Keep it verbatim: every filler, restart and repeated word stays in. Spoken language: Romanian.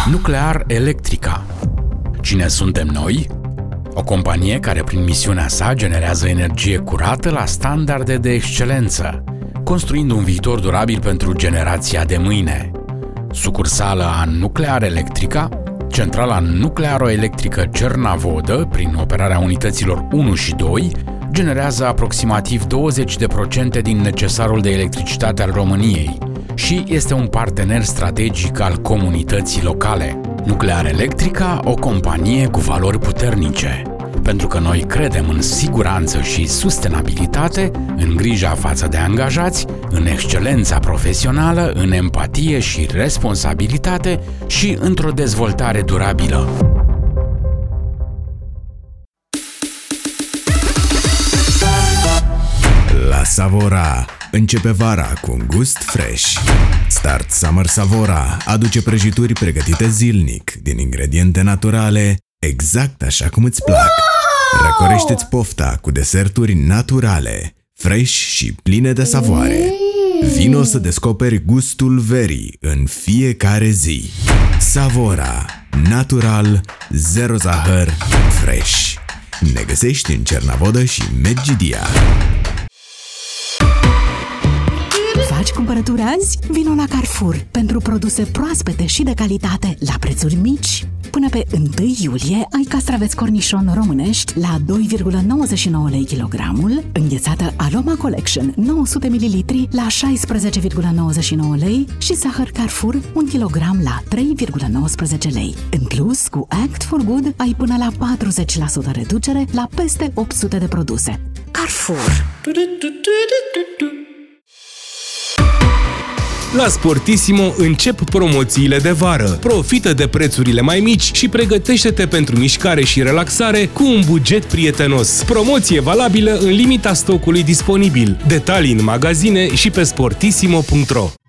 Nuclear Electrica. Cine suntem noi? O companie care prin misiunea sa generează energie curată la standarde de excelență, construind un viitor durabil pentru generația de mâine. Sucursală a Nuclear Electrica, centrala nuclearo-electrică Cernavodă, prin operarea unităților unu și doi, generează aproximativ douăzeci la sută din necesarul de electricitate al României și este un partener strategic al comunității locale. Nuclear Electrica, o companie cu valori puternice, pentru că noi credem în siguranță și sustenabilitate, în grija față de angajați, în excelența profesională, în empatie și responsabilitate și într-o dezvoltare durabilă. La Savora începe vara cu un gust fresh. Start Summer Savora aduce prăjituri pregătite zilnic din ingrediente naturale, exact așa cum îți plac. Răcorește-ți pofta cu deserturi naturale, fresh și pline de savoare. Vino să descoperi gustul verii în fiecare zi. Savora, natural, zero zahăr, fresh. Ne găsești în Cernavodă și Medgidia. Faci cumpărături azi? Vino la Carrefour pentru produse proaspete și de calitate la prețuri mici. Până pe întâi iulie ai castraveți cornișon românești la doi virgulă nouăzeci și nouă lei kilogramul, înghețată Aroma Collection nouă sute mililitri la șaisprezece virgulă nouăzeci și nouă lei și zahăr Carrefour un kilogram la trei virgulă nouăsprezece lei. În plus, cu Act for Good ai până la patruzeci la sută reducere la peste opt sute de produse. Carrefour. La Sportissimo încep promoțiile de vară. Profită de prețurile mai mici și pregătește-te pentru mișcare și relaxare cu un buget prietenos. Promoție valabilă în limita stocului disponibil. Detalii în magazine și pe sportissimo punct ro.